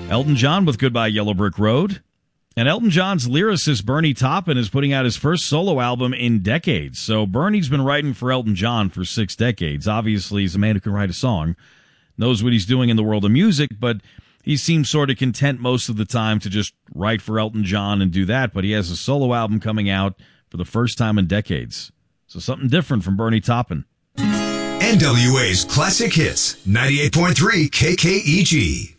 Elton John with Goodbye Yellow Brick Road. And Elton John's lyricist Bernie Taupin is putting out his first solo album in decades. So Bernie's been writing for Elton John for 6 decades. Obviously, he's a man who can write a song, knows what he's doing in the world of music, but he seems sort of content most of the time to just write for Elton John and do that. But he has a solo album coming out for the first time in decades. So something different from Bernie Taupin. NWA's Classic Hits, 98.3 KKEG.